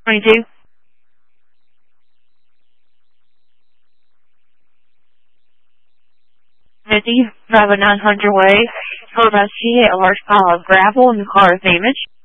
22. Drive a 900 way. Told us she hit a large pile of gravel in the car with damage.